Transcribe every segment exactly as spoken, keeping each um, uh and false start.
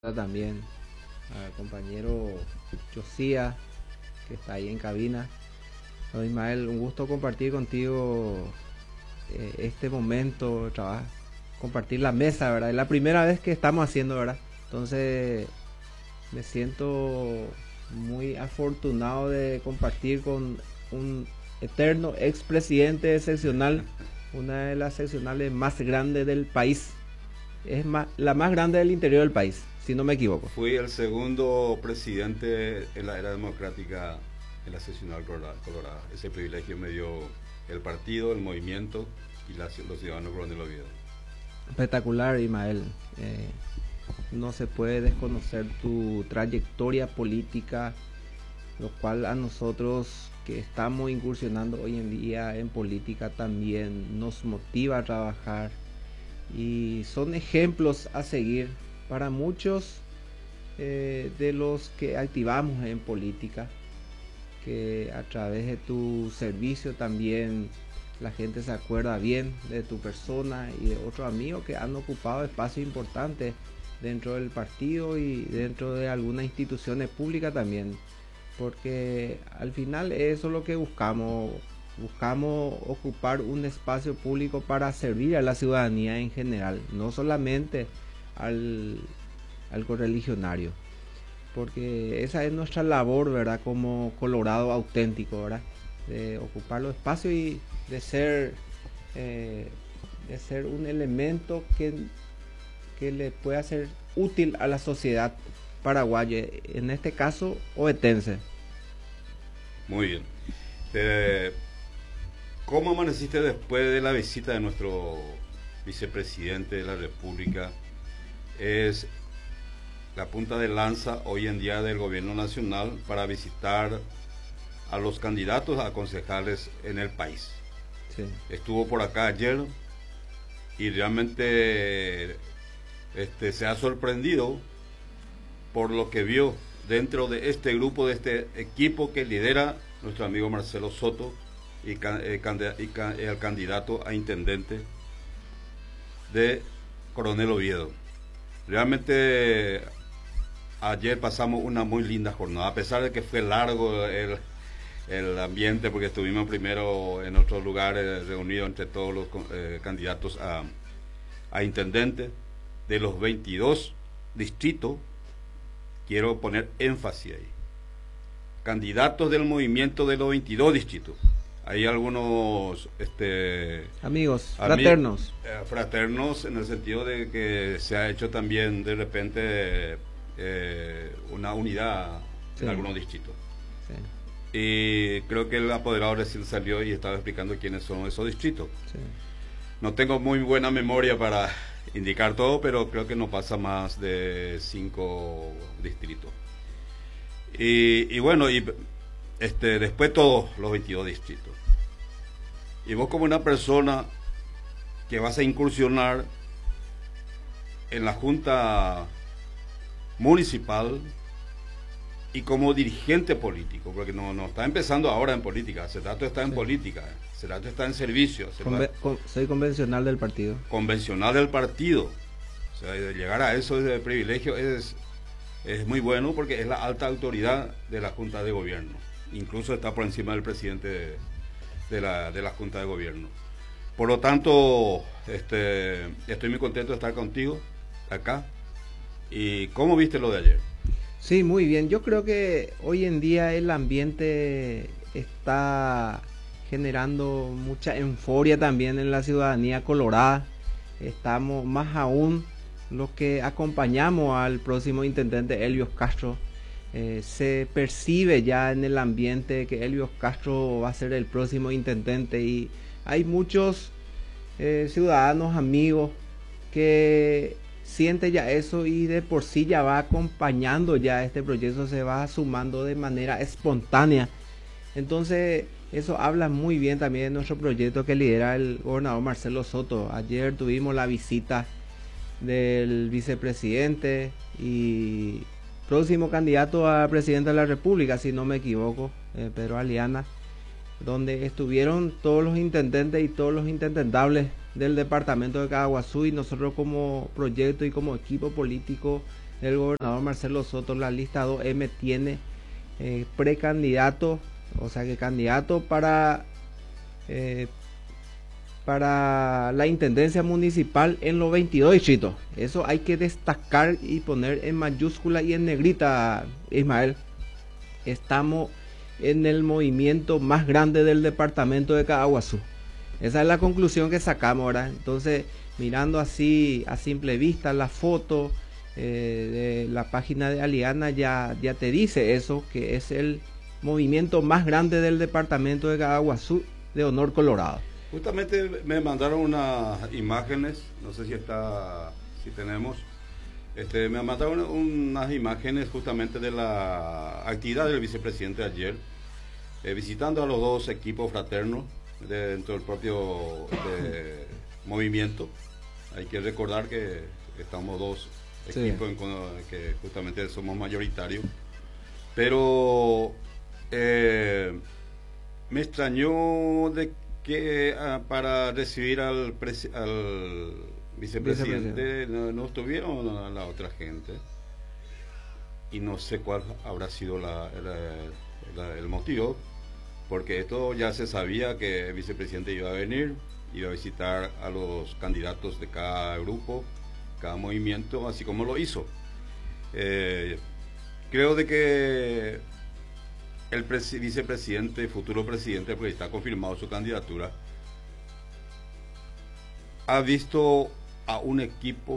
También al compañero Josía, que está ahí en cabina. No, Ismael, un gusto compartir contigo eh, este momento, trabajar, compartir la mesa, ¿verdad? Es la primera vez que estamos haciendo, ¿verdad? Entonces me siento muy afortunado de compartir con un eterno expresidente seccional, una de las seccionales más grandes del país. Es más, la más grande del interior del país, si no me equivoco. Fui el segundo presidente en la era democrática en la seccional colorada. Ese privilegio me dio el partido, el movimiento y la, los ciudadanos Coronel Oviedo. Espectacular, Ismael. Eh, no se puede desconocer tu trayectoria política, lo cual a nosotros que estamos incursionando hoy en día en política también nos motiva a trabajar. Y son ejemplos a seguir para muchos eh, de los que activamos en política, que a través de tu servicio también la gente se acuerda bien de tu persona y de otros amigos que han ocupado espacios importantes dentro del partido y dentro de algunas instituciones públicas también, porque al final eso es lo que buscamos. Buscamos ocupar un espacio público para servir a la ciudadanía en general, no solamente al, al correligionario, porque esa es nuestra labor, ¿verdad? Como colorado auténtico, ¿verdad? De ocupar los espacios y de ser, eh, de ser un elemento que, que le pueda ser útil a la sociedad paraguaya, en este caso ovetense. Muy bien. Eh... ¿Cómo amaneciste después de la visita de nuestro vicepresidente de la República? Es la punta de lanza hoy en día del gobierno nacional para visitar a los candidatos a concejales en el país. Sí. Estuvo por acá ayer y realmente este, se ha sorprendido por lo que vio dentro de este grupo, de este equipo que lidera nuestro amigo Marcelo Soto, y, eh, y, y el candidato a intendente de Coronel Oviedo. Realmente ayer pasamos una muy linda jornada, a pesar de que fue largo el, el ambiente, porque estuvimos primero en otros lugares reunidos entre todos los eh, candidatos a, a intendente de los veintidós distritos. Quiero poner énfasis ahí, candidatos del movimiento de los veintidós distritos. Hay algunos este, amigos, fraternos. Ami eh, fraternos en el sentido de que se ha hecho también de repente eh, una unidad sí. en algunos distritos. Sí. Y creo que el apoderado recién salió y estaba explicando quiénes son esos distritos. Sí. No tengo muy buena memoria para indicar todo, pero creo que no pasa más de cinco distritos. Y, y bueno, y este, después todos los veintidós distritos. Y vos como una persona que vas a incursionar en la Junta Municipal y como dirigente político, porque no, no está empezando ahora en política, Cerato está en sí. política, Cerato está en servicio. Conve con, soy convencional del partido. Convencional del partido. O sea, llegar a eso de privilegio es, es muy bueno porque es la alta autoridad de la Junta de Gobierno. Incluso está por encima del presidente de, de, la, de la Junta de Gobierno. Por lo tanto, este, estoy muy contento de estar contigo acá. ¿Y cómo viste lo de ayer? Sí, muy bien. Yo creo que hoy en día el ambiente está generando mucha euforia también en la ciudadanía colorada. Estamos más aún los que acompañamos al próximo intendente Elvios Castro. Eh, se percibe ya en el ambiente que Elvios Castro va a ser el próximo intendente y hay muchos eh, ciudadanos, amigos que sienten ya eso y de por sí ya va acompañando ya este proyecto, se va sumando de manera espontánea. Entonces eso habla muy bien también de nuestro proyecto que lidera el gobernador Marcelo Soto. Ayer tuvimos la visita del vicepresidente y próximo candidato a presidente de la República, si no me equivoco, eh, Pedro Aliana, donde estuvieron todos los intendentes y todos los intendentables del departamento de Caaguazú, y nosotros como proyecto y como equipo político del gobernador Marcelo Soto, la lista dos eme tiene eh, precandidato, o sea que candidato para eh, para la intendencia municipal en los veintidós distritos. Eso hay que destacar y poner en mayúscula y en negrita, Ismael. Estamos en el movimiento más grande del departamento de Caaguazú. Esa es la conclusión que sacamos ahora. Entonces, mirando así a simple vista la foto eh, de la página de Aliana, ya, ya te dice eso, que es el movimiento más grande del departamento de Caaguazú de Honor Colorado. Justamente me mandaron unas imágenes, no sé si está, si tenemos, este, me mandaron unas imágenes justamente de la actividad del vicepresidente ayer, eh, visitando a los dos equipos fraternos de, dentro del propio de, movimiento. Hay que recordar que estamos dos equipos sí. en, que justamente somos mayoritarios, pero eh, me extrañó de que uh, para recibir al, al vicepresidente no, no estuvieron la, la otra gente, y no sé cuál habrá sido la, la, la, el motivo, porque esto ya se sabía que el vicepresidente iba a venir, iba a visitar a los candidatos de cada grupo, cada movimiento, así como lo hizo. Eh, creo de que el vicepresidente, futuro presidente, porque está confirmado su candidatura, ha visto a un equipo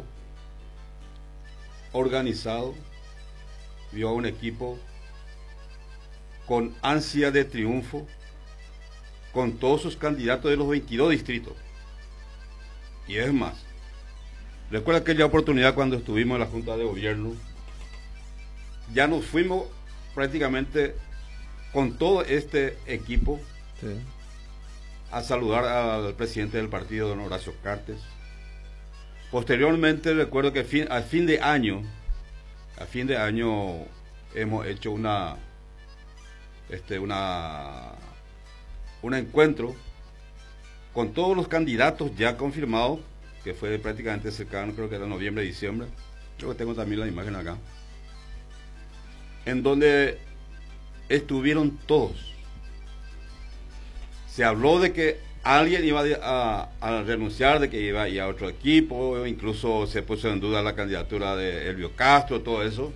organizado, vio a un equipo con ansia de triunfo, con todos sus candidatos de los veintidós distritos. Y es más, recuerda aquella oportunidad cuando estuvimos en la Junta de Gobierno, ya nos fuimos prácticamente con todo este equipo sí. a saludar al presidente del partido, don Horacio Cartes. Posteriormente recuerdo que fin, a fin de año, a fin de año hemos hecho una, este, una, un encuentro con todos los candidatos ya confirmados, que fue prácticamente cercano, creo que era noviembre, diciembre. Creo que tengo también la imagen acá, en donde estuvieron todos. Se habló de que alguien iba a, a renunciar, de que iba a ir a otro equipo, incluso se puso en duda la candidatura de Elvio Castro, todo eso.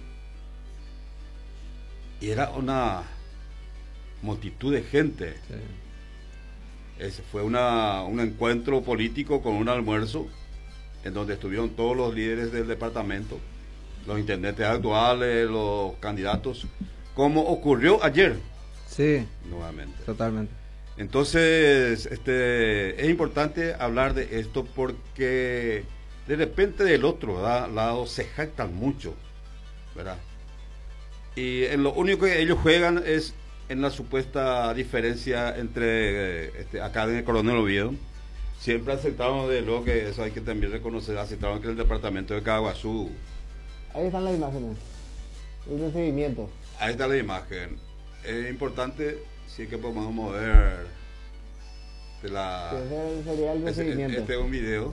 Y era una multitud de gente. Sí. Ese fue una, un encuentro político con un almuerzo en donde estuvieron todos los líderes del departamento, los intendentes actuales, los candidatos, como ocurrió ayer. Sí, nuevamente. Totalmente. Entonces, este, es importante hablar de esto porque de repente del otro ¿verdad? lado se jactan mucho, ¿verdad? Y en lo único que ellos juegan es en la supuesta diferencia entre este, acá en el Coronel Oviedo. Siempre aceptaron de lo que eso hay que también reconocer, aceptaron que el departamento de Caaguazú. Ahí están las imágenes, el recibimiento. Ahí está la imagen. Es importante, sí que podemos mover de la. Ese sería el recibimiento. Este, este es un video.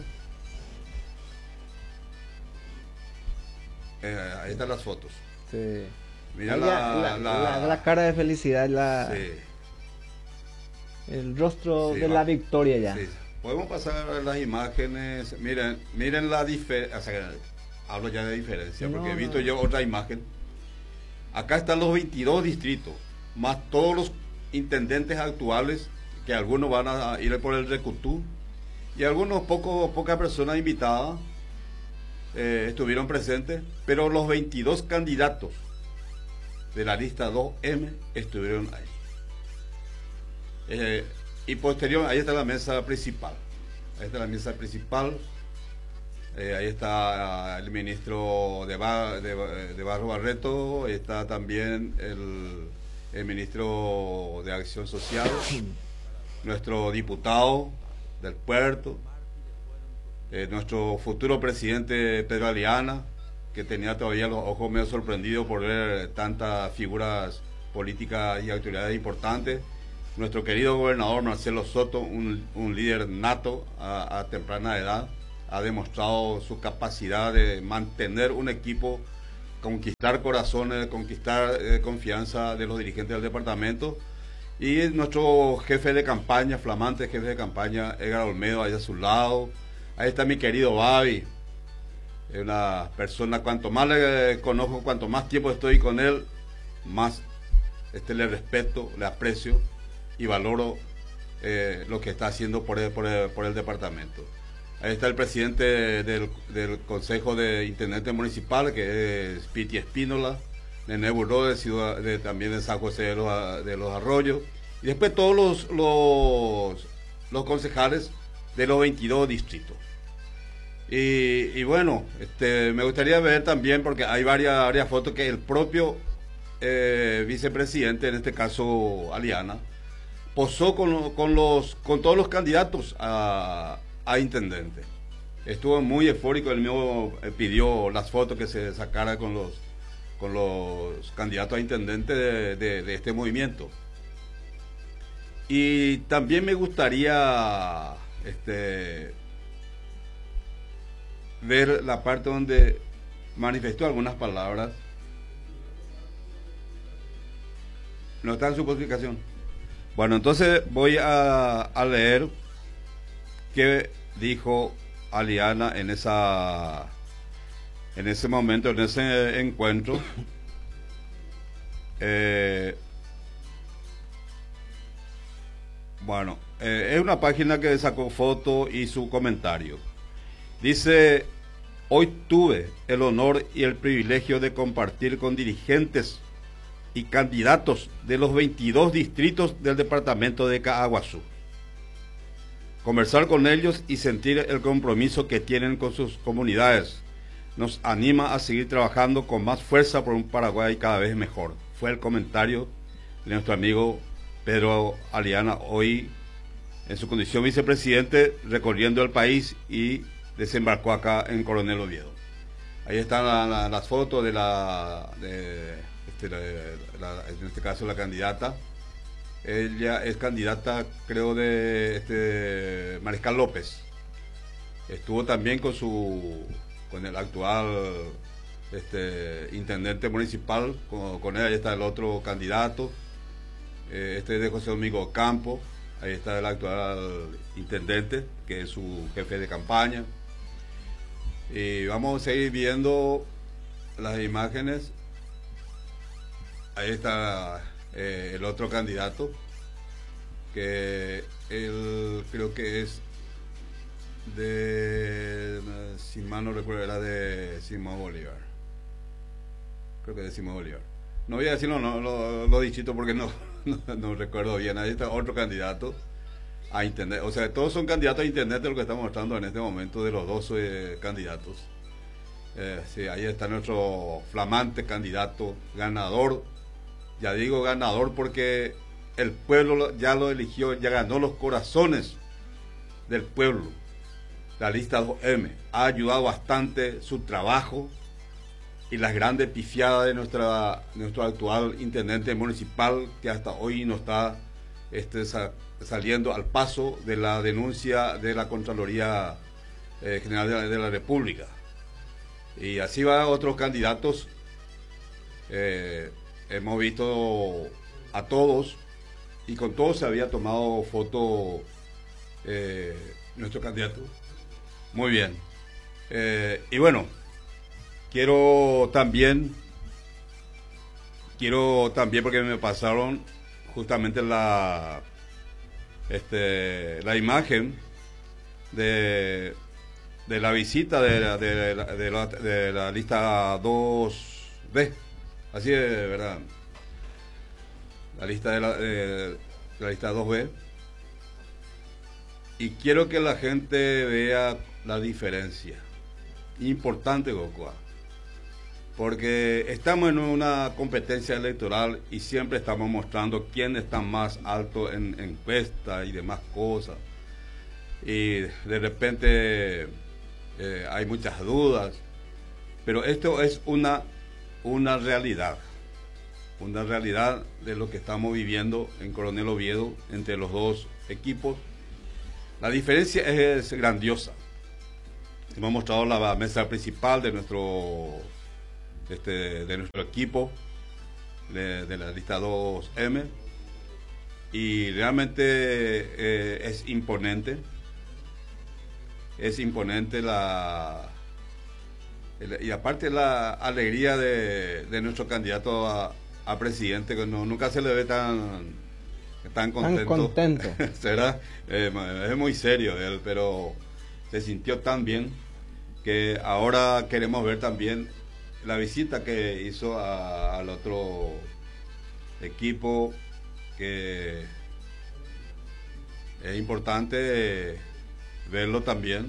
Eh, ahí están las fotos. Sí. Mira la la, la, la, la cara de felicidad, la, sí. el rostro sí, de la victoria ya. Sí. Podemos pasar las imágenes. Miren, miren la diferencia. O sea, hablo ya de diferencia, no, porque he visto no. yo otra imagen. Acá están los veintidós distritos, más todos los intendentes actuales, que algunos van a ir por el Recutú, y algunos pocos, pocas personas invitadas eh, estuvieron presentes, pero los veintidós candidatos de la lista dos eme estuvieron ahí. Eh, y posterior, ahí está la mesa principal. Ahí está la mesa principal. Eh, ahí está el ministro de, Bar, de, de Barro Barreto, está también el, el ministro de Acción Social, nuestro diputado del puerto, eh, nuestro futuro presidente Pedro Aliana, que tenía todavía los ojos medio sorprendidos por ver tantas figuras políticas y autoridades importantes, nuestro querido gobernador Marcelo Soto, un, un líder nato a, a temprana edad, ha demostrado su capacidad de mantener un equipo conquistar corazones, conquistar eh, confianza de los dirigentes del departamento. Y nuestro jefe de campaña, flamante jefe de campaña, Edgar Olmedo, ahí a su lado. Ahí está mi querido Babi, es una persona, cuanto más le conozco, cuanto más tiempo estoy con él, más este, le respeto, le aprecio y valoro eh, lo que está haciendo por el, por, el, por el departamento. Ahí está el presidente del, del Consejo de Intendente Municipal, que es Piti Espínola, Nené Buró, de ciudad, de, también de San José de los, de los Arroyos, y después todos los, los, los concejales de los veintidós distritos. Y, y bueno, este, me gustaría ver también, porque hay varias, varias fotos que el propio eh, vicepresidente, en este caso Aliana, posó con, con, los, con todos los candidatos a, a intendente. Estuvo muy eufórico, él mismo pidió las fotos que se sacara con los, con los candidatos a intendente de, de, de este movimiento. Y también me gustaría este, ver la parte donde manifestó algunas palabras. ¿No está en su publicación? Bueno, entonces voy a, a leer qué dijo Aliana en esa en ese momento, en ese encuentro. Eh, bueno, eh, es una página que sacó foto y su comentario. Dice: hoy tuve el honor y el privilegio de compartir con dirigentes y candidatos de los veintidós distritos del departamento de Caaguazú. Conversar con ellos y sentir el compromiso que tienen con sus comunidades nos anima a seguir trabajando con más fuerza por un Paraguay cada vez mejor. Fue el comentario de nuestro amigo Pedro Aliana, hoy en su condición vicepresidente, recorriendo el país y desembarcó acá en Coronel Oviedo. Ahí están la, la, las fotos de la, de, este, la, la, en este caso la candidata. Ella es candidata, creo, de este Mariscal López. Estuvo también con su, con el actual este intendente municipal, con, con él. Ahí está el otro candidato, eh, este es de José Domingo Campo. Ahí está el actual intendente, que es su jefe de campaña. Y vamos a seguir viendo las imágenes. Ahí está eh, el otro candidato, que él creo que es de, si mal no recuerdo, era de Simón Bolívar. Creo que de Simón Bolívar. No voy a decirlo, no, lo, lo dichito porque no, no, no recuerdo bien. Ahí está otro candidato a intendente. O sea, todos son candidatos a intendente, lo que estamos mostrando en este momento de los dos eh, candidatos. Eh, sí, ahí está nuestro flamante candidato ganador. Ya digo ganador porque el pueblo ya lo eligió, ya ganó los corazones del pueblo. La lista dos eme ha ayudado bastante su trabajo y las grandes pifiadas de nuestra nuestro actual intendente municipal, que hasta hoy no está este, sa, saliendo al paso de la denuncia de la Contraloría eh, General de la, de la República. Y así va otros candidatos. Eh, hemos visto a todos y con todos se había tomado foto eh, nuestro candidato. Muy bien. Eh, y bueno, quiero también, quiero también porque me pasaron justamente la, este, la imagen de, de la visita de la, de, la, de, la, de la lista dos be. Así es, ¿verdad? La lista de la, de la lista dos be. Y quiero que la gente vea la diferencia. Importante, Gocoa. Porque estamos en una competencia electoral y siempre estamos mostrando quién está más alto en encuestas y demás cosas. Y de repente eh, hay muchas dudas. Pero esto es una, una realidad. Una realidad de lo que estamos viviendo en Coronel Oviedo entre los dos equipos. La diferencia es grandiosa. Hemos mostrado la mesa principal de nuestro este, de nuestro equipo, de, de la lista dos eme, y realmente eh, es imponente, es imponente la, y aparte la alegría de, de nuestro candidato a, a presidente, que no, nunca se le ve tan, tan contento. Tan contento. ¿Será? Eh, es muy serio él, pero se sintió tan bien que ahora queremos ver también la visita que hizo a, al otro equipo, que es importante verlo también.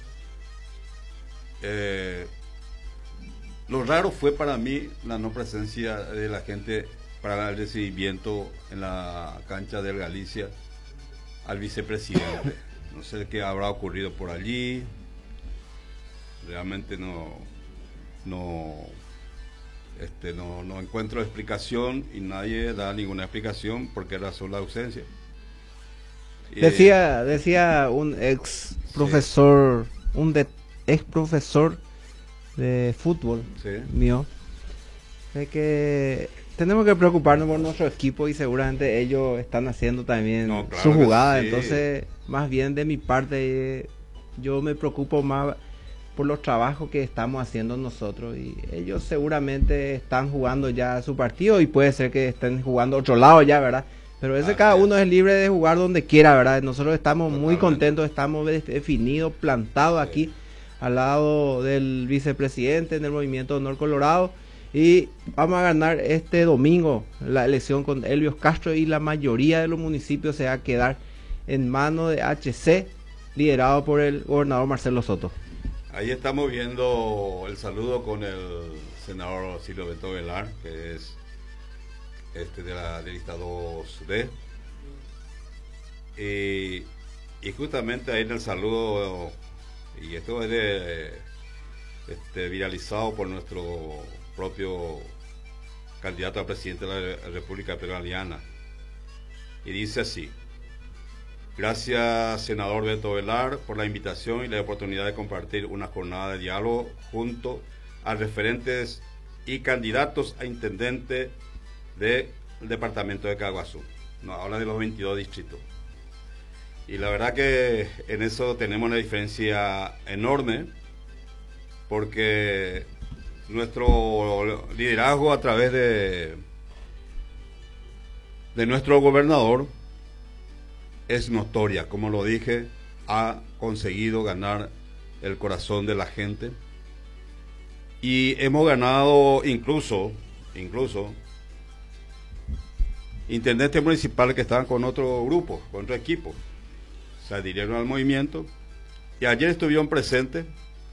Eh, lo raro fue para mí la no presencia de la gente para el recibimiento en la cancha del Galicia al vicepresidente. No sé qué habrá ocurrido por allí. Realmente no no este no, no encuentro explicación, y nadie da ninguna explicación por qué razón la ausencia. Decía, eh, decía un ex profesor, sí. un de, ex profesor de fútbol, sí. mío, de que tenemos que preocuparnos por nuestro equipo, y seguramente ellos están haciendo también no, claro su jugada. Sí. Entonces, más bien de mi parte, yo me preocupo más por los trabajos que estamos haciendo nosotros, y ellos seguramente están jugando ya su partido, y puede ser que estén jugando otro lado ya, ¿verdad? Pero ese ah, cada uno es libre de jugar donde quiera, ¿verdad? Nosotros estamos totalmente muy contentos, estamos definidos, plantados sí. aquí al lado del vicepresidente en el Movimiento Honor Colorado, y vamos a ganar este domingo la elección con Elvios Castro, y la mayoría de los municipios se va a quedar en manos de H C, liderado por el gobernador Marcelo Soto. Ahí estamos viendo el saludo con el senador Silvio Beto Velar, que es este de la de lista dos be, y, y justamente ahí en el saludo, y esto es de, este, viralizado por nuestro propio candidato a presidente de la República Peruviana, y dice así: gracias, senador Beto Velar, por la invitación y la oportunidad de compartir una jornada de diálogo junto a referentes y candidatos a intendente del departamento de Caguazú. Nos habla de los veintidós distritos. Y la verdad que en eso tenemos una diferencia enorme, porque nuestro liderazgo a través de, de nuestro gobernador es notoria. Como lo dije, ha conseguido ganar el corazón de la gente, y hemos ganado incluso incluso intendentes municipales que estaban con otro grupo, con otro equipo, se adhirieron al movimiento, y ayer estuvieron presentes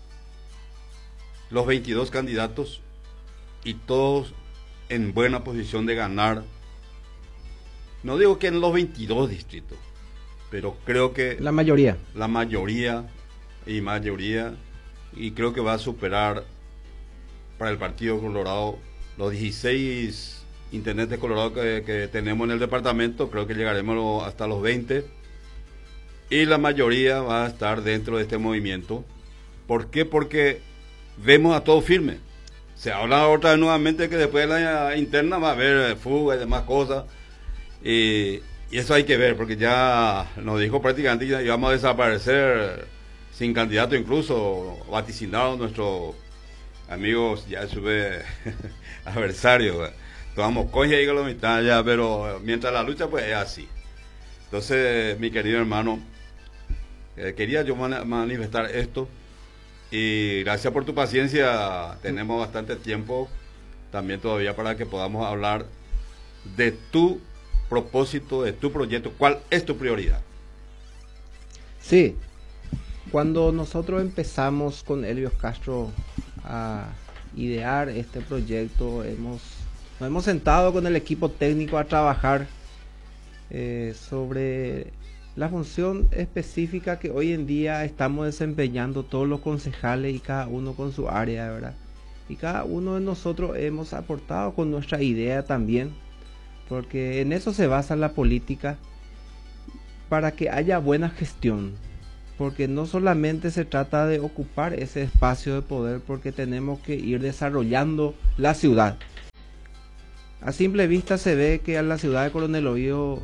los veintidós candidatos, y todos en buena posición de ganar. No digo que en los veintidós distritos, pero creo que la mayoría, la mayoría y mayoría, y creo que va a superar para el Partido Colorado los dieciséis intendentes colorados que, que tenemos en el departamento. Creo que llegaremos hasta los veinte, y la mayoría va a estar dentro de este movimiento. ¿Por qué? Porque vemos a todo firme. Se habla otra vez nuevamente que después de la interna va a haber fuga y demás cosas, y Y eso hay que ver, porque ya nos dijo prácticamente que íbamos a desaparecer sin candidato, incluso vaticinaron nuestros amigos, ya sube adversarios. Tomamos coña y la mitad ya, pero mientras la lucha, pues es así. Entonces, mi querido hermano, eh, quería yo man manifestar esto, y gracias por tu paciencia. Tenemos bastante tiempo también todavía para que podamos hablar de tu propósito, de tu proyecto. ¿Cuál es tu prioridad? Sí, cuando nosotros empezamos con Elvios Castro a idear este proyecto, hemos, nos hemos sentado con el equipo técnico a trabajar eh, sobre la función específica que hoy en día estamos desempeñando todos los concejales, y cada uno con su área, ¿verdad? Y cada uno de nosotros hemos aportado con nuestra idea también, porque en eso se basa la política, para que haya buena gestión. porque no solamente se trata de ocupar ese espacio de poder, porque tenemos que ir desarrollando la ciudad. A simple vista se ve que a la ciudad de Coronel Oviedo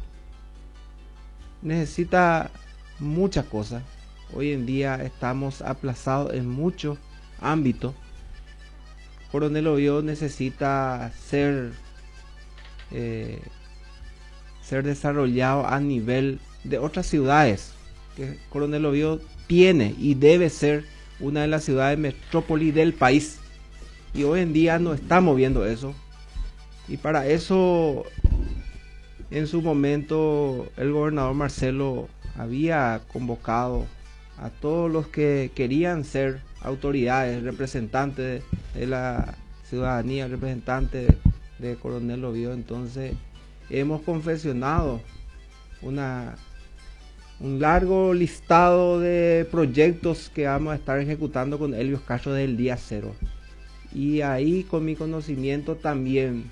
necesita muchas cosas. Hoy en día estamos aplazados en muchos ámbitos. Coronel Oviedo necesita ser eh, ser desarrollado a nivel de otras ciudades. Que Coronel Oviedo tiene y debe ser una de las ciudades metrópoli del país, y hoy en día no estamos viendo eso. Y para eso, en su momento, el gobernador Marcelo había convocado a todos los que querían ser autoridades, representantes de la ciudadanía, representantes de Coronel Oviedo. Entonces, hemos confeccionado una, un largo listado de proyectos que vamos a estar ejecutando con Helios Castro desde el día cero. Y ahí, con mi conocimiento también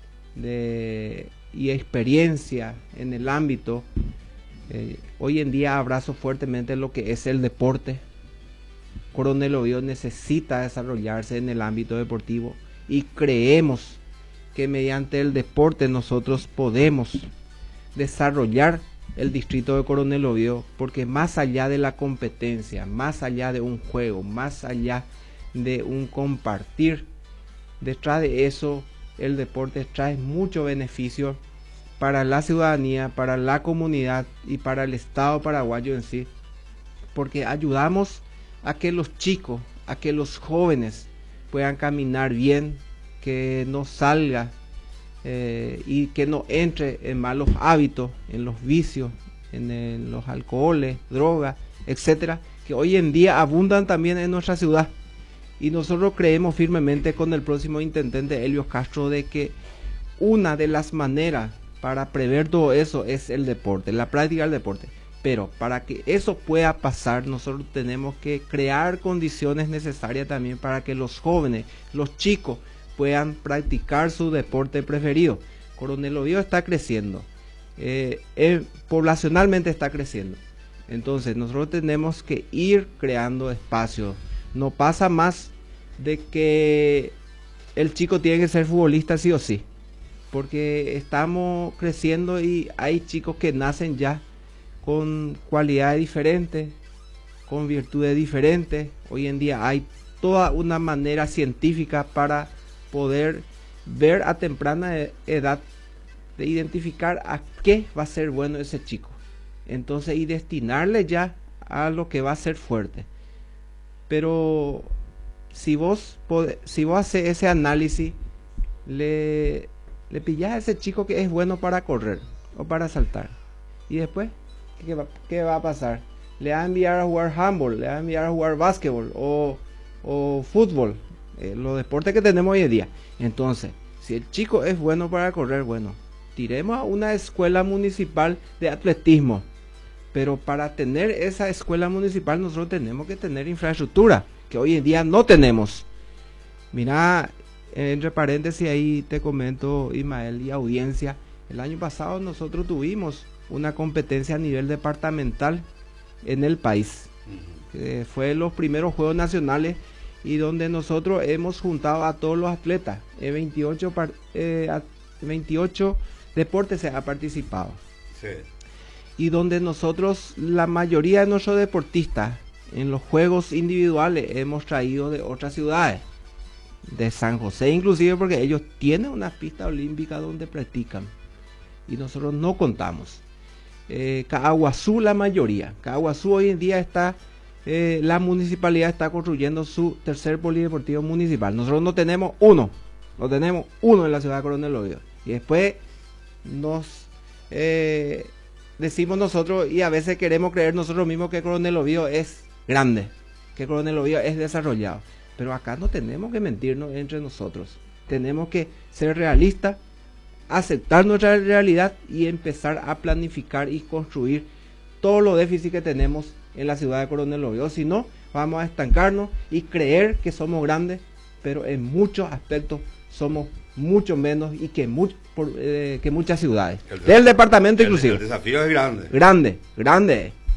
de y experiencia en el ámbito, eh, hoy en día abrazo fuertemente lo que es el deporte. Coronel Oviedo necesita desarrollarse en el ámbito deportivo, y creemos que mediante el deporte nosotros podemos desarrollar el distrito de Coronel Oviedo, porque más allá de la competencia, más allá de un juego, más allá de un compartir, detrás de eso el deporte trae mucho beneficio para la ciudadanía, para la comunidad y para el Estado paraguayo en sí, porque ayudamos a que los chicos, a que los jóvenes puedan caminar bien, que no salga eh, y que no entre en malos hábitos, en los vicios, en, en los alcoholes, drogas, etcétera, que hoy en día abundan también en nuestra ciudad. Y nosotros creemos firmemente con el próximo intendente Helios Castro de que una de las maneras para prever todo eso es el deporte, la práctica del deporte. Pero para que eso pueda pasar, nosotros tenemos que crear condiciones necesarias también para que los jóvenes, los chicos, puedan practicar su deporte preferido. Coronel Oviedo está creciendo, eh, eh, poblacionalmente está creciendo. Entonces nosotros tenemos que ir creando espacios. No pasa más de que el chico tiene que ser futbolista sí o sí, porque estamos creciendo y hay chicos que nacen ya con cualidades diferentes, con virtudes diferentes. Hoy en día hay toda una manera científica para poder ver a temprana edad, de identificar a qué va a ser bueno ese chico, entonces y destinarle ya a lo que va a ser fuerte. Pero si vos podés, si vos haces ese análisis, le, le pillás a ese chico que es bueno para correr o para saltar, y después ¿qué va, qué va a pasar? Le va a enviar a jugar handball, le va a enviar a jugar básquetbol o, o fútbol, eh, los deportes que tenemos hoy en día. Entonces, si el chico es bueno para correr, bueno, tiremos a una escuela municipal de atletismo. Pero para tener esa escuela municipal nosotros tenemos que tener infraestructura, que hoy en día no tenemos. Mira, entre paréntesis ahí te comento, Ismael y audiencia, el año pasado nosotros tuvimos una competencia a nivel departamental en el país. Que fue los primeros Juegos Nacionales, y donde nosotros hemos juntado a todos los atletas. En veintiocho, eh, veintiocho deportes se ha participado. Sí. Y donde nosotros, la mayoría de nuestros deportistas, en los juegos individuales hemos traído de otras ciudades, de San José inclusive, porque ellos tienen una pista olímpica donde practican y nosotros no contamos. eh, Caaguazú la mayoría, Caaguazú hoy en día está, eh, la municipalidad está construyendo su tercer polideportivo municipal. Nosotros no tenemos uno, no tenemos uno en la ciudad de Coronel Oviedo, y después nos... Eh, decimos nosotros, y a veces queremos creer nosotros mismos, que Coronel Oviedo es grande, que Coronel Oviedo es desarrollado, pero acá no tenemos que mentirnos entre nosotros, tenemos que ser realistas, aceptar nuestra realidad y empezar a planificar y construir todos los déficits que tenemos en la ciudad de Coronel Oviedo. Si no, vamos a estancarnos y creer que somos grandes, pero en muchos aspectos somos mucho menos y que, much, por, eh, que muchas ciudades el del departamento, inclusive. El desafío es grande. Grande, grande,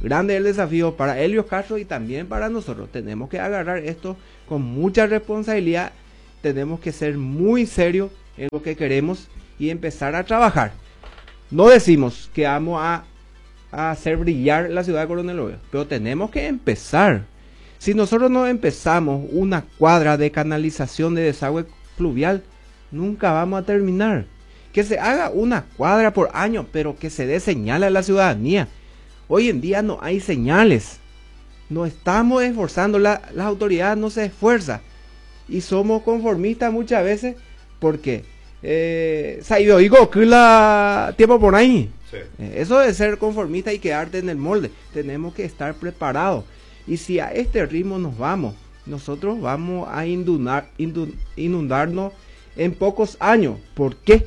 grande el desafío para Helios Castro y también para nosotros. Tenemos que agarrar esto con mucha responsabilidad, tenemos que ser muy serios en lo que queremos y empezar a trabajar. No decimos que vamos a, a hacer brillar la ciudad de Coronel Oviedo, pero tenemos que empezar. Si nosotros no empezamos una cuadra de canalización de desagüe fluvial, nunca vamos a terminar. Que se haga una cuadra por año, pero que se dé señal a la ciudadanía. Hoy en día no hay señales. No estamos esforzando, la, las autoridades no se esfuerzan. Y somos conformistas muchas veces porque eh, saiba oigo que la tiempo por ahí. Sí. Eh, eso de ser conformista y quedarte en el molde. Tenemos que estar preparados. Y si a este ritmo nos vamos, nosotros vamos a inundar, inundarnos en pocos años. ¿Por qué?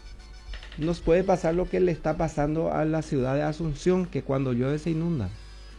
Nos puede pasar lo que le está pasando a la ciudad de Asunción, que cuando llueve se inunda.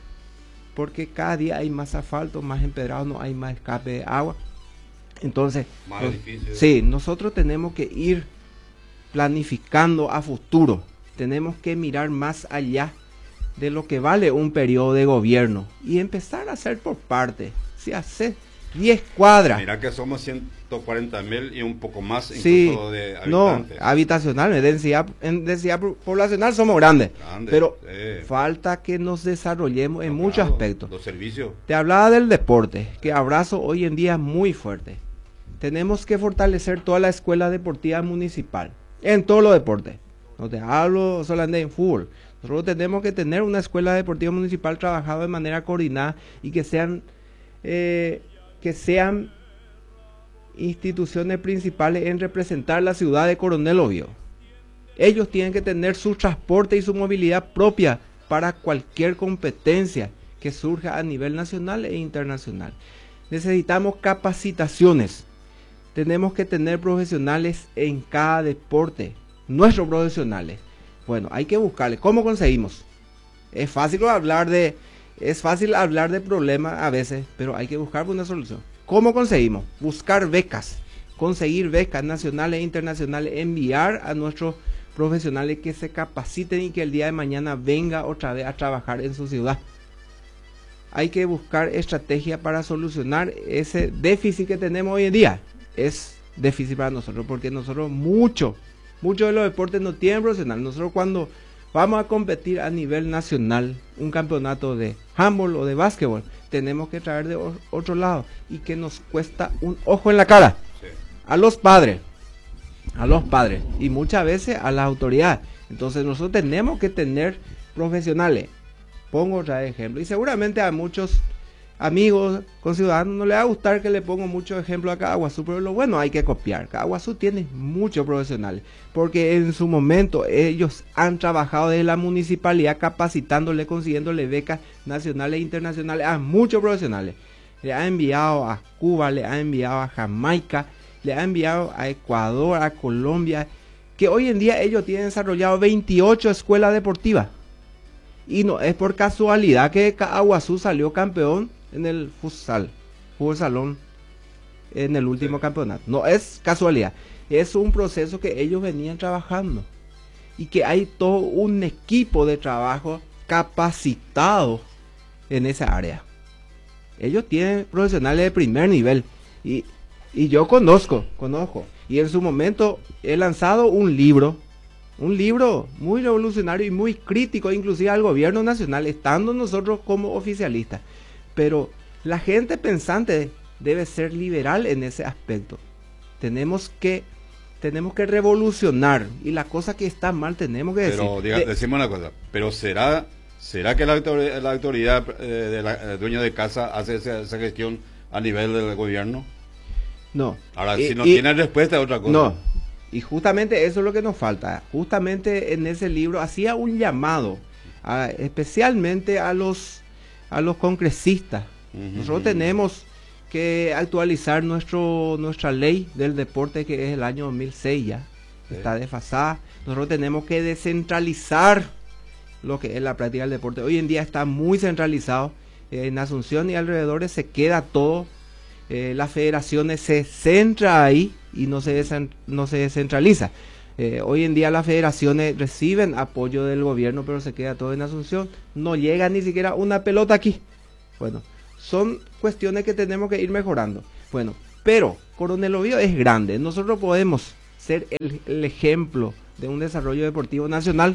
Porque cada día hay más asfalto, más empedrado, no hay más escape de agua. Entonces, más nos, difícil. Sí, nosotros tenemos que ir planificando a futuro. Tenemos que mirar más allá de lo que vale un periodo de gobierno y empezar a hacer por parte. Si hace diez cuadras. Mira que somos ciento cuarenta mil y un poco más incluso sí, de habitantes. No, habitacional, en densidad, en densidad poblacional somos grandes. Grande, pero sí. Falta que nos desarrollemos en no, muchos claro, aspectos. Los servicios. Te hablaba del deporte, que abrazo hoy en día muy fuerte. Tenemos que fortalecer toda la escuela deportiva municipal, en todos los deportes. No te hablo solamente en fútbol. Nosotros tenemos que tener una escuela deportiva municipal trabajada de manera coordinada y que sean eh, que sean instituciones principales en representar la ciudad de Coronel Oviedo. Ellos tienen que tener su transporte y su movilidad propia para cualquier competencia que surja a nivel nacional e internacional. Necesitamos capacitaciones. Tenemos que tener profesionales en cada deporte, nuestros profesionales. Bueno, hay que buscarle. ¿Cómo conseguimos? Es fácil hablar de, es fácil hablar de problemas a veces, pero hay que buscar una solución. ¿Cómo conseguimos? Buscar becas, conseguir becas nacionales e internacionales, enviar a nuestros profesionales que se capaciten y que el día de mañana venga otra vez a trabajar en su ciudad. Hay que buscar estrategia para solucionar ese déficit que tenemos hoy en día. Es difícil para nosotros porque nosotros mucho, muchos de los deportes no tienen profesional. Nosotros cuando vamos a competir a nivel nacional, un campeonato de handball o de básquetbol, tenemos que traer de otro lado y que nos cuesta un ojo en la cara. Sí. A los padres, a los padres y muchas veces a las autoridades. Entonces nosotros tenemos que tener profesionales. Pongo otra ejemplo y seguramente a muchos amigos con ciudadanos no les va a gustar que le ponga muchos ejemplos a Caaguazú, pero lo bueno hay que copiar. Caaguazú tiene muchos profesionales porque en su momento ellos han trabajado desde la municipalidad capacitándole, consiguiéndole becas nacionales e internacionales a muchos profesionales. Le ha enviado a Cuba, le ha enviado a Jamaica, le ha enviado a Ecuador, a Colombia, que hoy en día ellos tienen desarrollado veintiocho escuelas deportivas. Y no es por casualidad que Caaguazú salió campeón en el futsal, fútbol salón, en el último sí. campeonato. No es casualidad, es un proceso que ellos venían trabajando y que hay todo un equipo de trabajo capacitado en esa área. Ellos tienen profesionales de primer nivel y, y yo conozco, conozco y en su momento he lanzado un libro. Un libro muy revolucionario y muy crítico, inclusive al gobierno nacional, estando nosotros como oficialistas. Pero la gente pensante debe ser liberal en ese aspecto. Tenemos que, tenemos que revolucionar y la cosa que está mal tenemos que decir. Pero diga, de, decimos una cosa, pero será, será que la autoridad, la autoridad eh, de la, el dueño de casa hace esa, esa gestión a nivel del gobierno? No. Ahora, y, si no y, tiene respuesta es otra cosa. No. Y justamente eso es lo que nos falta. Justamente en ese libro hacía un llamado, a, especialmente a los, a los congresistas. Uh-huh. Nosotros tenemos que actualizar nuestro, nuestra ley del deporte, que es el año dos mil seis ya. Sí. Está desfasada. Nosotros tenemos que descentralizar lo que es la práctica del deporte. Hoy en día está muy centralizado. En Asunción y alrededores se queda todo. Eh, las federaciones se centra ahí y no se, no se descentraliza. Eh, hoy en día las federaciones reciben apoyo del gobierno, pero se queda todo en Asunción. No llega ni siquiera una pelota aquí. Bueno, son cuestiones que tenemos que ir mejorando. Bueno, pero Coronel Oviedo es grande. Nosotros podemos ser el, el ejemplo de un desarrollo deportivo nacional.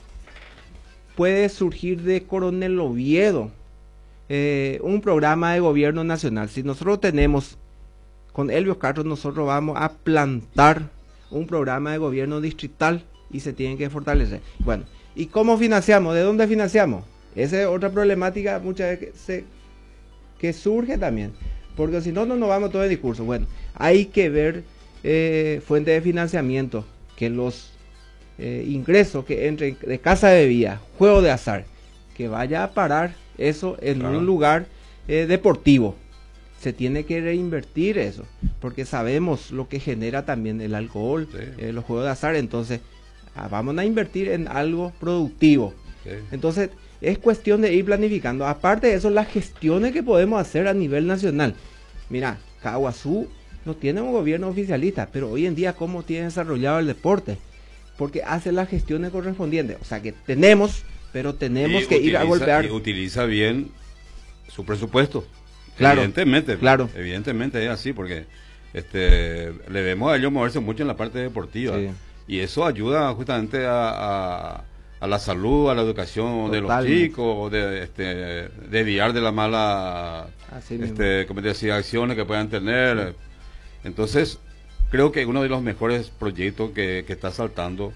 Puede surgir de Coronel Oviedo eh, un programa de gobierno nacional. Si nosotros tenemos, con Elvio Castro, nosotros vamos a plantar un programa de gobierno distrital y se tienen que fortalecer. Bueno, ¿y cómo financiamos? ¿De dónde financiamos? Esa es otra problemática muchas veces que, se, que surge también, porque si no, no nos vamos todo el discurso. Bueno, hay que ver eh, fuentes de financiamiento, que los eh, ingresos que entren de casa de bebida, juego de azar, que vaya a parar eso en claro. un lugar eh, deportivo. Se tiene que reinvertir eso, porque sabemos lo que genera también el alcohol, sí. eh, los juegos de azar. Entonces, ah, vamos a invertir en algo productivo. Sí. Entonces, es cuestión de ir planificando. Aparte de eso, las gestiones que podemos hacer a nivel nacional. Mira, Caguazú no tiene un gobierno oficialista, pero hoy en día, ¿cómo tiene desarrollado el deporte? Porque hace las gestiones correspondientes. O sea, que tenemos, pero tenemos y que utiliza, ir a golpear. Y utiliza bien su presupuesto. Claro, evidentemente, claro. evidentemente es así, porque este le vemos a ellos moverse mucho en la parte deportiva, sí. y eso ayuda justamente a, a, a la salud, a la educación Totalmente. de los chicos, de este desviar de la mala este, como te decía, acciones que puedan tener. Sí. Entonces, creo que uno de los mejores proyectos que, que está saltando,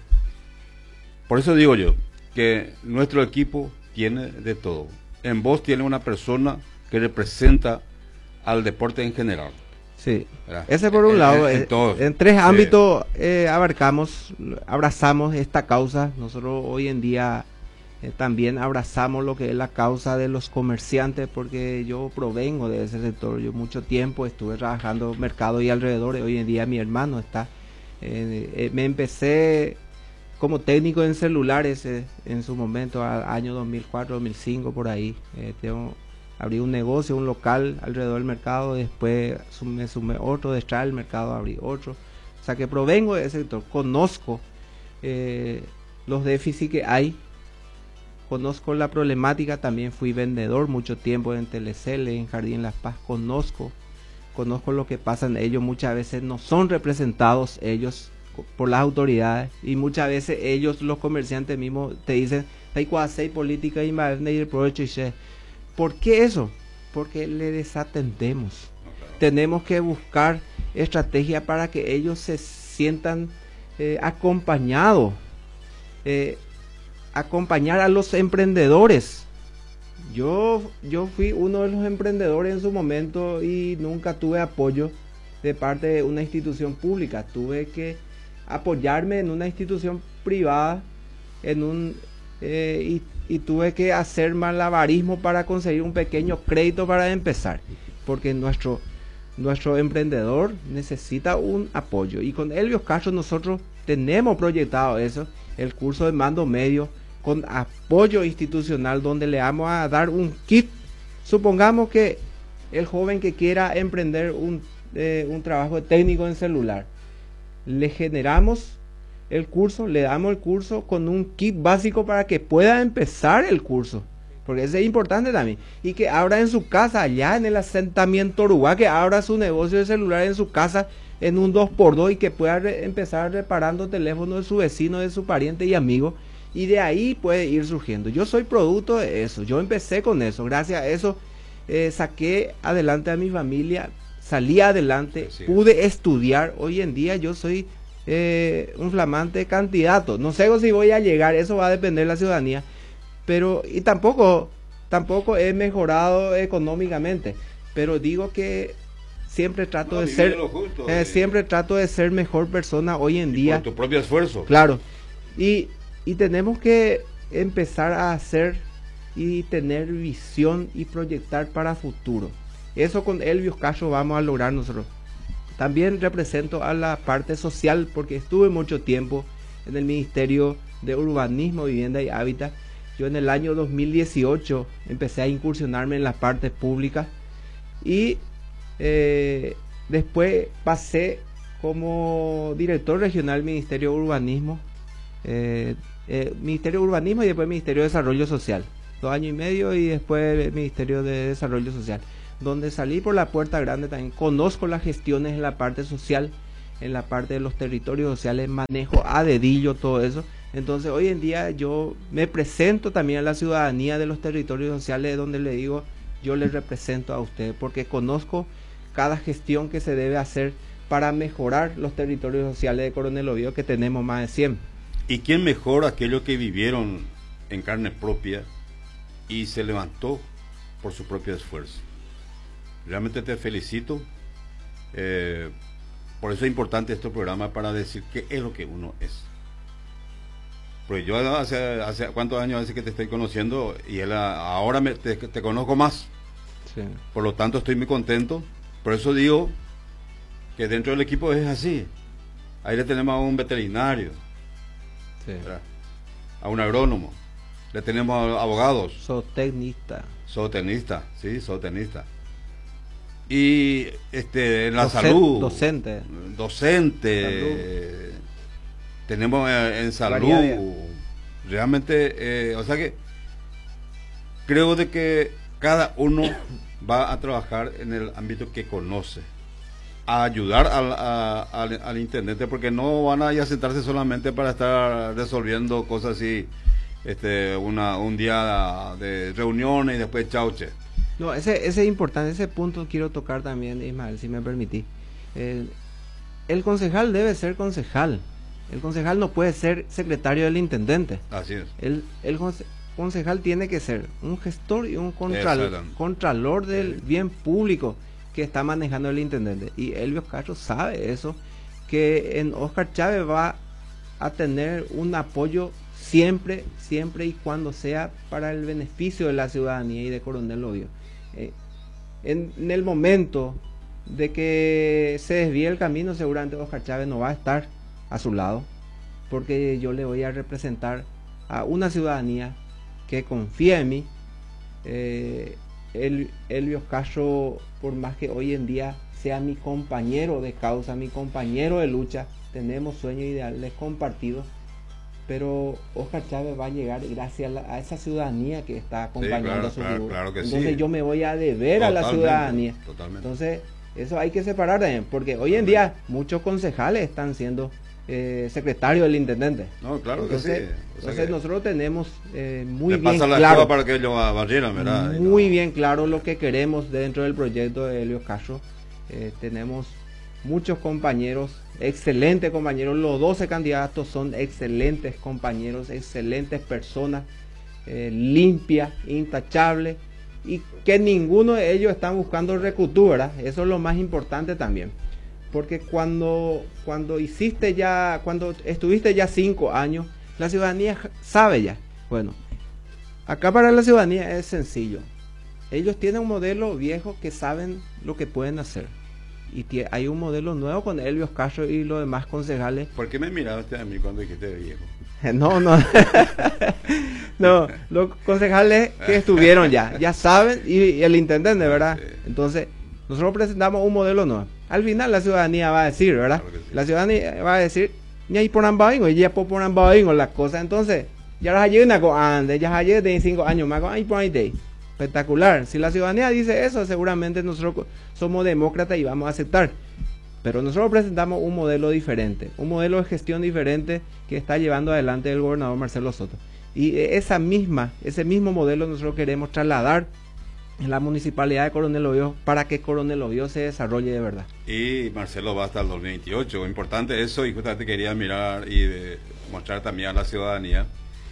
por eso digo yo, que nuestro equipo tiene de todo. En vos tiene una persona que representa al deporte en general. Sí, ¿verdad? Ese por un en, lado, en, en, todos, en tres sí. ámbitos eh, abarcamos, abrazamos esta causa. Nosotros hoy en día eh, también abrazamos lo que es la causa de los comerciantes, porque yo provengo de ese sector. Yo mucho tiempo estuve trabajando mercado y alrededores. Hoy en día mi hermano está, eh, eh, me empecé como técnico en celulares eh, en su momento, al año dos mil cuatro, dos mil cinco, por ahí. Eh, tengo abrí un negocio, un local alrededor del mercado, después me sumé otro, detrás del mercado abrí otro. O sea que provengo de ese sector, conozco eh, los déficits que hay, conozco la problemática, también fui vendedor mucho tiempo en Telecel, en Jardín Las Paz, conozco, conozco lo que pasa en ellos. Muchas veces no son representados ellos por las autoridades, y muchas veces ellos, los comerciantes mismos, te dicen, hay cuasi política y más de provecho. ¿Por qué eso? Porque le desatendemos. No, claro. Tenemos que buscar estrategias para que ellos se sientan eh, acompañados, eh, acompañar a los emprendedores. Yo, yo fui uno de los emprendedores en su momento y nunca tuve apoyo de parte de una institución pública. Tuve que apoyarme en una institución privada, en un eh, y y tuve que hacer malabarismo para conseguir un pequeño crédito para empezar, porque nuestro nuestro emprendedor necesita un apoyo, y con Elvio Castro nosotros tenemos proyectado eso, el curso de mando medio con apoyo institucional, donde le vamos a dar un kit. Supongamos que el joven que quiera emprender un, eh, un trabajo técnico en celular, le generamos el curso, le damos el curso con un kit básico para que pueda empezar el curso, porque eso es importante también, y que abra en su casa, allá en el asentamiento Uruguay, que abra su negocio de celular en su casa en un dos por dos, y que pueda re empezar reparando teléfonos de su vecino, de su pariente y amigo, y de ahí puede ir surgiendo. Yo soy producto de eso, yo empecé con eso, gracias a eso eh, saqué adelante a mi familia, salí adelante, sí, pude estudiar. Hoy en día yo soy Eh, un flamante candidato, no sé si voy a llegar, eso va a depender de la ciudadanía, pero y tampoco tampoco he mejorado económicamente, pero digo que siempre trato no, de ser justo, eh, eh. siempre trato de ser mejor persona hoy en y día por tu propio esfuerzo, claro, y, y tenemos que empezar a hacer y tener visión y proyectar para futuro. Eso con Elvio Castro vamos a lograr nosotros. También represento a la parte social, porque estuve mucho tiempo en el Ministerio de Urbanismo, Vivienda y Hábitat. Yo en el año dos mil dieciocho empecé a incursionarme en las partes públicas, y eh, después pasé como director regional del Ministerio de Urbanismo, eh, eh, Ministerio de Urbanismo y después Ministerio de Desarrollo Social, dos años y medio, y después el Ministerio de Desarrollo Social, donde salí por la puerta grande. También conozco las gestiones en la parte social, en la parte de los territorios sociales, manejo a dedillo todo eso. Entonces hoy en día yo me presento también a la ciudadanía de los territorios sociales, donde le digo, yo les represento a usted, porque conozco cada gestión que se debe hacer para mejorar los territorios sociales de Coronel Oviedo, que tenemos más de cien. ¿Y quién mejor aquellos que vivieron en carne propia y se levantó por su propio esfuerzo? Realmente te felicito. Eh, por eso es importante este programa, para decir qué es lo que uno es. Pues yo hace, hace cuántos años hace que te estoy conociendo, y él ahora me, te, te conozco más. Sí. Por lo tanto estoy muy contento. Por eso digo que dentro del equipo es así. Ahí le tenemos a un veterinario, sí, a un agrónomo, le tenemos a abogados, zootecnista, zootecnista, sí, zootecnista. Y este en la Docen, salud, docente, docente, salud. Tenemos en, en salud, Variedad. Realmente, eh, o sea que creo de que cada uno va a trabajar en el ámbito que conoce, a ayudar al, a, al, al intendente, porque no van a ir a sentarse solamente para estar resolviendo cosas así, este, una, un día de reuniones y después chauche. No, ese, ese es importante, ese punto quiero tocar también, Ismael, si me permitís. El, el concejal debe ser concejal, el concejal no puede ser secretario del intendente. Así es. El, el concejal tiene que ser un gestor y un contral, contralor del sí. bien público que está manejando el intendente. Y Elvio Castro sabe eso, que en Oscar Chávez va a tener un apoyo siempre, siempre y cuando sea para el beneficio de la ciudadanía y de Coronel Oviedo. Eh, en, en el momento de que se desvíe el camino, seguramente Oscar Chávez no va a estar a su lado, porque yo le voy a representar a una ciudadanía que confía en mí. eh, el, Elvio Castro, por más que hoy en día sea mi compañero de causa, mi compañero de lucha, tenemos sueños ideales compartidos, pero Oscar Chávez va a llegar gracias a, la, a esa ciudadanía que está acompañando, sí, claro, a su claro, figura. Claro que Entonces sí. yo me voy a deber totalmente, a la ciudadanía. Totalmente. Entonces eso hay que separar también, porque hoy en día muchos concejales están siendo eh, secretarios del intendente. No, claro entonces, que sí. O sea entonces que nosotros tenemos eh, muy le bien pasa la claro para que ellos barrieran, ¿verdad? Muy no. bien claro lo que queremos dentro del proyecto de Elvio Castro. Eh, tenemos muchos compañeros, excelentes compañeros, los doce candidatos son excelentes compañeros, excelentes personas, eh, limpias, intachables, y que ninguno de ellos están buscando recultura. Eso es lo más importante también, porque cuando, cuando hiciste ya, cuando estuviste ya cinco años, la ciudadanía sabe ya. Bueno, acá para la ciudadanía es sencillo. Ellos tienen un modelo viejo que saben lo que pueden hacer, y hay un modelo nuevo con Elvio Castro y los demás concejales. ¿Por qué me miraste a mí cuando dijiste viejo? No, no. No, los concejales que estuvieron ya, ya saben, y, y el intendente, ¿verdad? Sí. Entonces, nosotros presentamos un modelo nuevo. Al final la ciudadanía va a decir, ¿verdad? Claro sí. La ciudadanía va a decir, ni por ambaingo, y ya por ambaingo las cosas. Entonces, ya las ayer una cosa antes, ya ayer de cinco años más, ahí por ahí de espectacular. Si la ciudadanía dice eso, seguramente nosotros somos demócratas y vamos a aceptar. Pero nosotros presentamos un modelo diferente, un modelo de gestión diferente que está llevando adelante el gobernador Marcelo Soto. Y esa misma, ese mismo modelo nosotros queremos trasladar en la municipalidad de Coronel Oviedo para que Coronel Oviedo se desarrolle de verdad. Y Marcelo va hasta el dos mil veintiocho, importante eso, y justamente quería mirar y de, mostrar también a la ciudadanía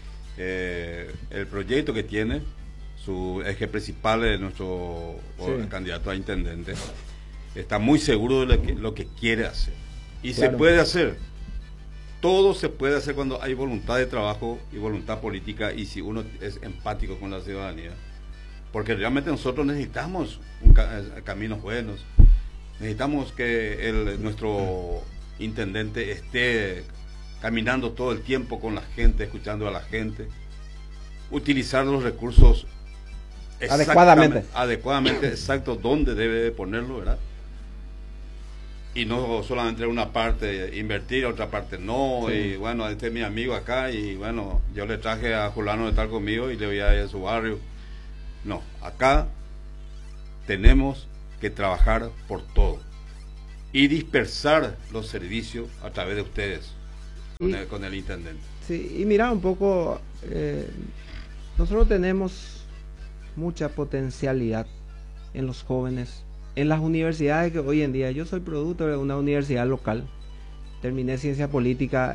eh, el proyecto que tiene, su eje principal de nuestro sí. candidato a intendente. Está muy seguro de lo que, lo que quiere hacer, y claro. se puede hacer. Todo se puede hacer cuando hay voluntad de trabajo y voluntad política, y si uno es empático con la ciudadanía, porque realmente nosotros necesitamos un ca caminos buenos, necesitamos que el, nuestro intendente esté caminando todo el tiempo con la gente, escuchando a la gente, utilizar los recursos adecuadamente, adecuadamente, exacto, dónde debe ponerlo, ¿verdad? y no solamente una parte invertir, otra parte no, sí. Y bueno, este es mi amigo acá y bueno, yo le traje a fulano de estar conmigo y le voy a ir a su barrio. No, acá tenemos que trabajar por todo y dispersar los servicios a través de ustedes, con, y, el, con el intendente. Sí, y mira un poco, eh, nosotros tenemos mucha potencialidad en los jóvenes, en las universidades que hoy en día, yo soy producto de una universidad local, terminé ciencia política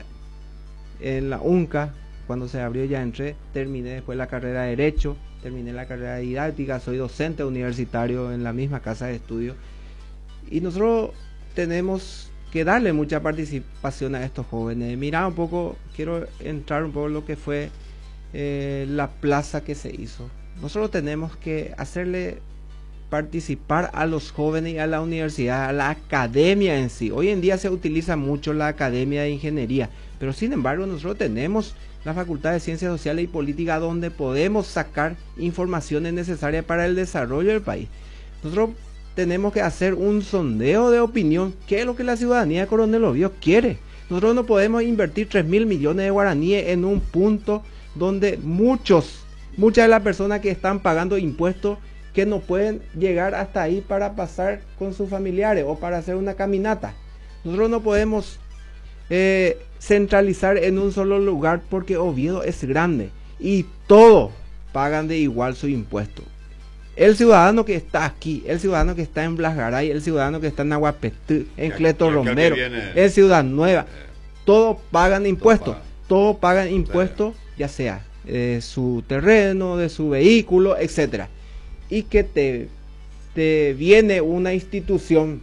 en la UNCA, cuando se abrió ya entré, terminé después la carrera de Derecho, terminé la carrera de Didáctica, soy docente universitario en la misma casa de estudio, y nosotros tenemos que darle mucha participación a estos jóvenes. Mira un poco, quiero entrar un poco en lo que fue eh, la plaza que se hizo. Nosotros tenemos que hacerle participar a los jóvenes y a la universidad, a la academia en sí. Hoy en día se utiliza mucho la academia de ingeniería, pero sin embargo nosotros tenemos la Facultad de Ciencias Sociales y Política donde podemos sacar informaciones necesarias para el desarrollo del país. Nosotros tenemos que hacer un sondeo de opinión, qué es lo que la ciudadanía de Coronel Oviedo quiere. Nosotros no podemos invertir tres mil millones de guaraníes en un punto donde muchos, muchas de las personas que están pagando impuestos que no pueden llegar hasta ahí para pasar con sus familiares o para hacer una caminata. Nosotros no podemos eh, centralizar en un solo lugar porque Oviedo es grande y todos pagan de igual su impuesto. El ciudadano que está aquí, el ciudadano que está en Blasgaray, el ciudadano que está en Aguapetú, en Cleto Romero, en Ciudad Nueva, todos pagan impuestos, todos pagan impuestos, ya sea de su terreno, de su vehículo, etcétera. Y que te, te viene una institución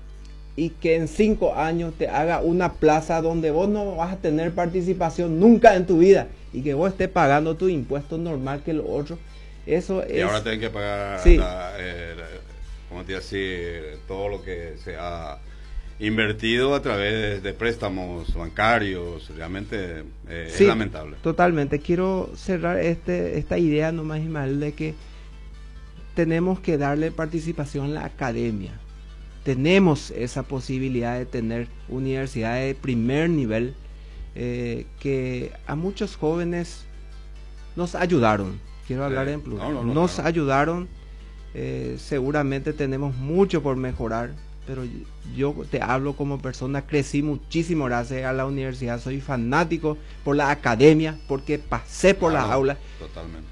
y que en cinco años te haga una plaza donde vos no vas a tener participación nunca en tu vida y que vos estés pagando tu impuesto normal que los otros. Eso y es, ahora tienen que pagar, sí. la, eh, como te decía, todo lo que se ha invertido a través de préstamos bancarios. Realmente eh, sí, es lamentable. Totalmente. Quiero cerrar este esta idea nomás, Ismael, de que tenemos que darle participación a la academia. Tenemos esa posibilidad de tener universidades de primer nivel eh, que a muchos jóvenes nos ayudaron. Quiero hablar eh, en plural. No, no, no, nos claro. ayudaron. Eh, seguramente tenemos mucho por mejorar, pero yo te hablo como persona, crecí muchísimo gracias a la universidad. Soy fanático por la academia porque pasé por claro, las aulas. Totalmente.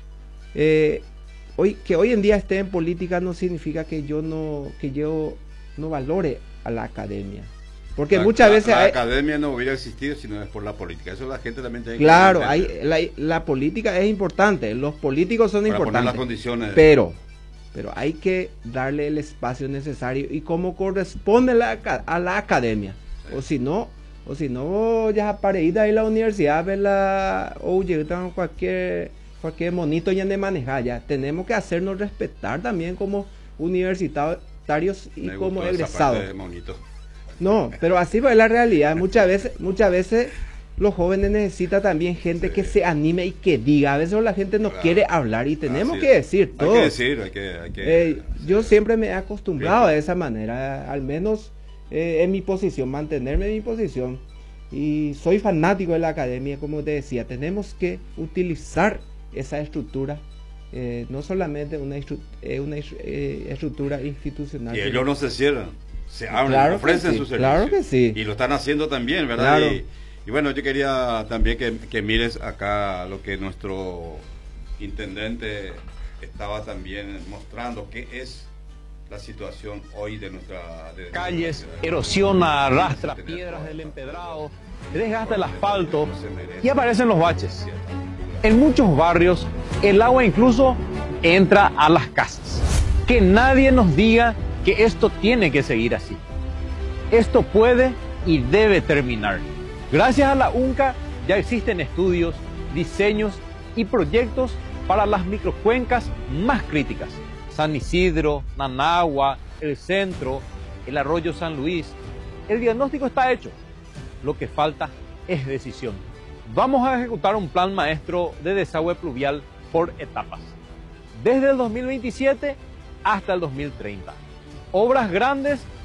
Eh, Hoy, que hoy en día esté en política no significa que yo no que yo no valore a la academia, porque la, muchas la, veces la hay, academia no hubiera existido si no es por la política. Eso la gente también tiene claro, que hay, la, la política es importante, los políticos son para importantes, poner las condiciones. pero pero hay que darle el espacio necesario y como corresponde la, a la academia, sí. o si no o si no ya para ir ahí a la universidad ver la o llegar cualquier cualquier monito ya de manejar, ya tenemos que hacernos respetar también como universitarios y Me como egresados. No, pero así es la realidad. Muchas veces, muchas veces los jóvenes necesitan también gente sí. que se anime y que diga. A veces la gente no claro. quiere hablar y tenemos que decir todo. Hay que decir, hay que, hay que eh, yo siempre me he acostumbrado bien. a esa manera, al menos eh, en mi posición, mantenerme en mi posición. Y soy fanático de la academia, como te decía, tenemos que utilizar esa estructura, eh, no solamente una, estru eh, una eh, estructura institucional. Y ellos no se cierran, se abren, claro ofrecen sí, sus servicios. Claro que sí. Y lo están haciendo también, ¿verdad? Claro. Y, y bueno, yo quería también que, que mires acá lo que nuestro intendente estaba también mostrando, que es la situación hoy de nuestra... De calles, erosiona, arrastra piedras del empedrado, desgasta el asfalto y aparecen los baches. En muchos barrios, el agua incluso entra a las casas. Que nadie nos diga que esto tiene que seguir así. Esto puede y debe terminar. Gracias a la UNCA ya existen estudios, diseños y proyectos para las microcuencas más críticas. San Isidro, Nanagua, el Centro, el Arroyo San Luis. El diagnóstico está hecho. Lo que falta es decisión. Vamos a ejecutar un plan maestro de desagüe pluvial por etapas, desde el dos mil veintisiete hasta el dos mil treinta. Obras grandes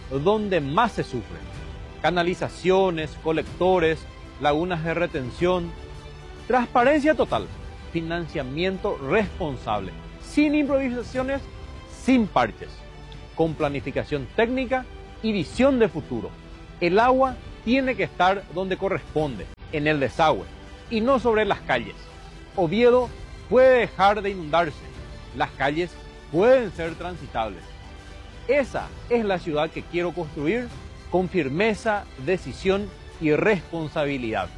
donde más se sufre. Canalizaciones, colectores, lagunas de retención. Transparencia total, financiamiento responsable, sin improvisaciones, sin parches, con planificación técnica y visión de futuro. El agua tiene que estar donde corresponde, en el desagüe, y no sobre las calles. Oviedo puede dejar de inundarse, las calles pueden ser transitables. Esa es la ciudad que quiero construir con firmeza, decisión y responsabilidad.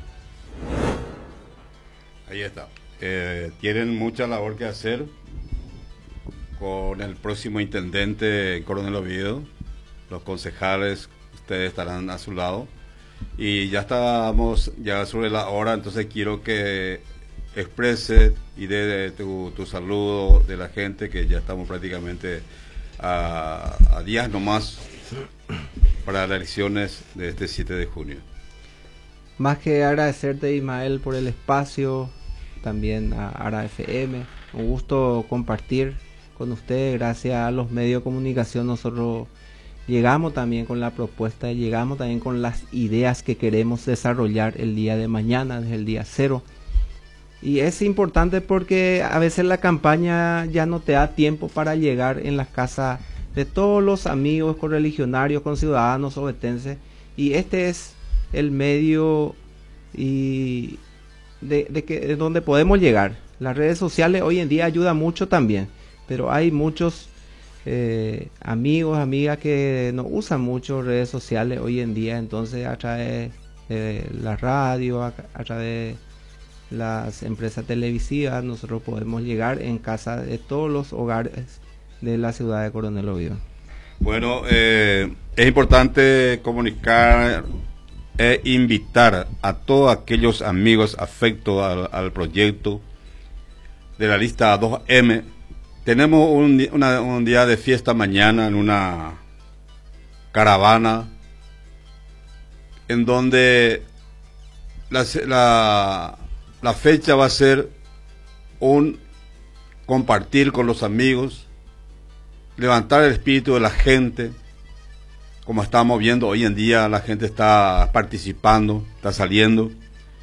Ahí está. Eh, tienen mucha labor que hacer con el próximo intendente Coronel Oviedo. Los concejales, ustedes estarán a su lado. Y ya estamos ya sobre la hora, entonces quiero que exprese y dé tu, tu saludo de la gente, que ya estamos prácticamente a, a días nomás para las elecciones de este siete de junio. Más que agradecerte, Ismael, por el espacio, también a Ara F M, un gusto compartir con ustedes. Gracias a los medios de comunicación nosotros llegamos también con la propuesta, llegamos también con las ideas que queremos desarrollar el día de mañana, desde el día cero. Y es importante porque a veces la campaña ya no te da tiempo para llegar en las casas de todos los amigos correligionarios, con ciudadanos ovetenses, y este es el medio y de, de que de donde podemos llegar. Las redes sociales hoy en día ayudan mucho también, pero hay muchos eh, amigos, amigas que no usan mucho redes sociales hoy en día, entonces a través de la radio, a, a través de las empresas televisivas, nosotros podemos llegar en casa de todos los hogares de la ciudad de Coronel Oviedo. Bueno, eh, es importante comunicar e invitar a todos aquellos amigos afectos al, al proyecto de la lista dos eme. Tenemos un, una, un día de fiesta mañana en una caravana en donde la, la, la fecha va a ser un compartir con los amigos, levantar el espíritu de la gente. Como estamos viendo hoy en día, la gente está participando, está saliendo.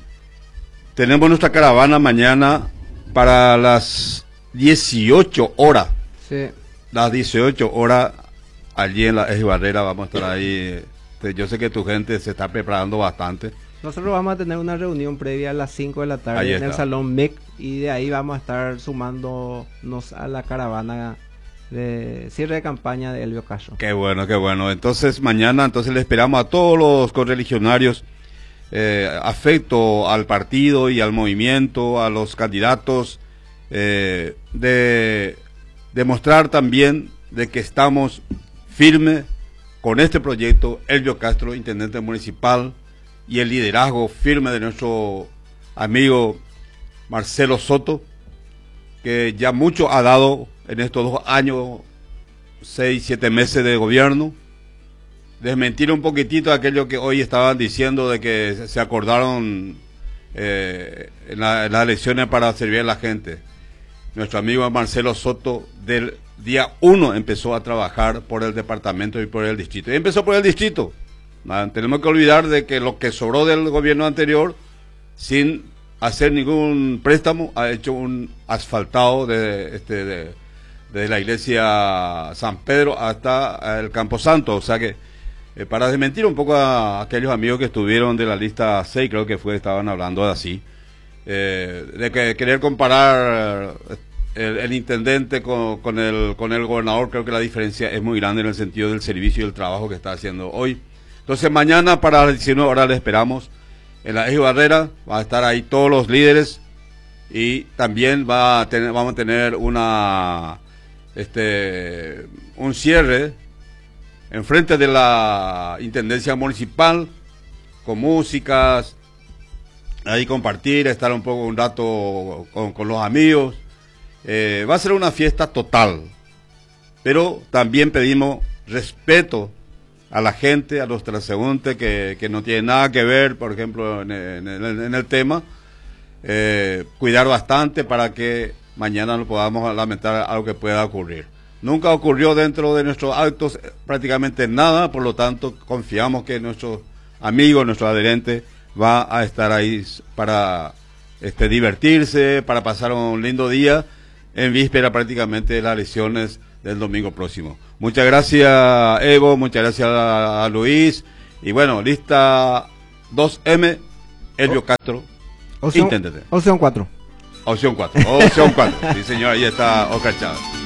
Tenemos nuestra caravana mañana para las dieciocho horas. Sí. Las dieciocho horas allí en la Eje Barrera vamos a estar ahí. Yo sé que tu gente se está preparando bastante. Nosotros vamos a tener una reunión previa a las cinco de la tarde Ahí en el está. Salón M E C, y de ahí vamos a estar sumándonos a la caravana de cierre de campaña de Elvio Castro. Qué bueno, qué bueno. Entonces mañana entonces le esperamos a todos los correligionarios eh, afecto al partido y al movimiento, a los candidatos, eh, de demostrar también de que estamos firmes con este proyecto. Elvio Castro, intendente municipal, y el liderazgo firme de nuestro amigo Marcelo Soto, que ya mucho ha dado en estos dos años, seis, siete meses de gobierno. Desmentir un poquitito aquello que hoy estaban diciendo de que se acordaron eh, en, la, en las elecciones para servir a la gente. Nuestro amigo Marcelo Soto del día uno empezó a trabajar por el departamento y por el distrito. Y empezó por el distrito. No, tenemos que olvidar de que lo que sobró del gobierno anterior, sin hacer ningún préstamo, ha hecho un asfaltado de, este, de, de la iglesia San Pedro hasta el Camposanto. O sea que, eh, para desmentir un poco a aquellos amigos que estuvieron de la lista seis, creo que fue, estaban hablando de así, eh, de que querer comparar el, el intendente con, con, el, con el gobernador, creo que la diferencia es muy grande en el sentido del servicio y el trabajo que está haciendo hoy. Entonces mañana para las diecinueve horas le esperamos en la Eje Barrera, va a estar ahí todos los líderes, y también va a tener, vamos a tener una este un cierre enfrente de la Intendencia Municipal con músicas, ahí compartir, estar un poco un rato con, con los amigos. Eh, va a ser una fiesta total, pero también pedimos respeto a la gente, a los transeúntes que, que no tienen nada que ver, por ejemplo, en, en, en el tema, eh, cuidar bastante para que mañana no podamos lamentar algo que pueda ocurrir. Nunca ocurrió dentro de nuestros actos prácticamente nada, por lo tanto confiamos que nuestro amigo, nuestro adherente va a estar ahí para este, divertirse, para pasar un lindo día en víspera prácticamente de las elecciones del domingo próximo. Muchas gracias, Evo, muchas gracias a, a Luis, y bueno, lista dos eme, Elvio Castro, opción, intendente. Opción cuatro. Opción cuatro, opción cuatro, sí señor, ahí está Oscar Chávez.